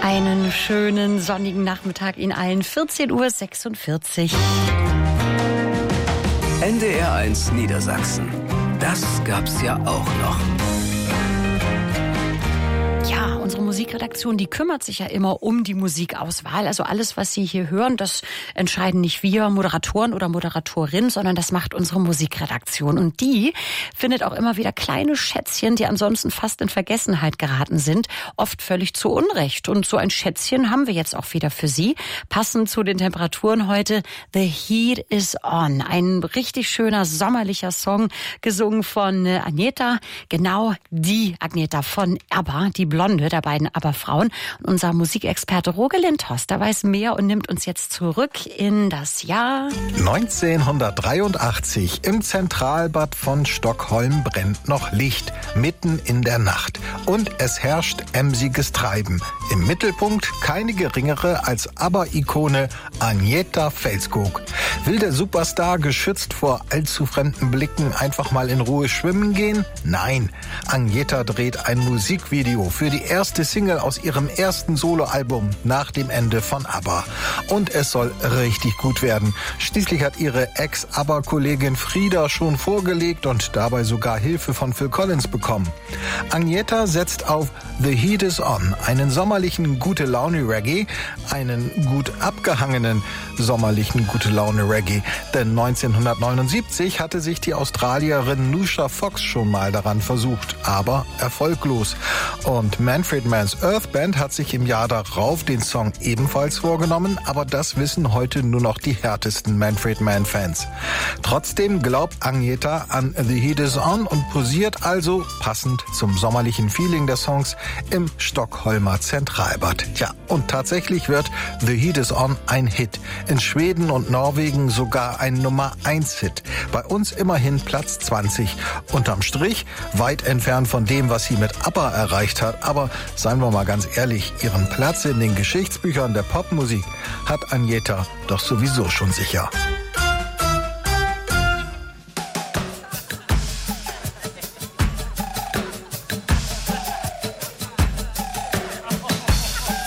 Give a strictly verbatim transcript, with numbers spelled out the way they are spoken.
Einen schönen sonnigen Nachmittag Ihnen allen. vierzehn Uhr sechsundvierzig. N D R eins Niedersachsen. Das gab's ja auch noch. Ja, unsere Musikredaktion, die kümmert sich ja immer um die Musikauswahl. Also alles, was Sie hier hören, das entscheiden nicht wir Moderatoren oder Moderatorin, sondern das macht unsere Musikredaktion. Und die findet auch immer wieder kleine Schätzchen, die ansonsten fast in Vergessenheit geraten sind, oft völlig zu Unrecht. Und so ein Schätzchen haben wir jetzt auch wieder für Sie. Passend zu den Temperaturen heute, The Heat is On. Ein richtig schöner sommerlicher Song, gesungen von Agneta. Genau die Agneta von ABBA, die Blonde der beiden ABBA-Frauen. Und unser Musikexperte Roger Lindhorst, der weiß mehr und nimmt uns jetzt zurück in das Jahr neunzehnhundertdreiundachtzig. Im Zentralbad von Stockholm brennt noch Licht, mitten in der Nacht. Und es herrscht emsiges Treiben. Im Mittelpunkt keine geringere als ABBA-Ikone Agneta Fältskog. Will der Superstar geschützt vor allzu fremden Blicken einfach mal in Ruhe schwimmen gehen? Nein, Agneta dreht ein Musikvideo für die erste Single aus ihrem ersten Soloalbum nach dem Ende von ABBA. Und es soll richtig gut werden. Schließlich hat ihre Ex-ABBA-Kollegin Frida schon vorgelegt und dabei sogar Hilfe von Phil Collins bekommen. Agneta setzt auf The Heat is On, einen sommerlichen Gute-Laune-Reggae, einen gut abgehangenen sommerlichen Gute-Laune-Reggae. Denn neunzehnhundertneunundsiebzig hatte sich die Australierin Nusha Fox schon mal daran versucht, aber erfolglos. Und Manfred Mann's Earth Band hat sich im Jahr darauf den Song ebenfalls vorgenommen, aber das wissen heute nur noch die härtesten Manfred Mann-Fans. Trotzdem glaubt Agneta an The Heat is On und posiert also, passend zum sommerlichen Feeling der Songs, im Stockholmer Zentralbad. Ja, und tatsächlich wird The Heat is On ein Hit. In Schweden und Norwegen sogar ein Nummer eins Hit. Bei uns immerhin Platz zwanzig. Unterm Strich weit entfernt von dem, was sie mit ABBA erreicht hat. Aber seien wir mal ganz ehrlich, ihren Platz in den Geschichtsbüchern der Popmusik hat Agneta doch sowieso schon sicher.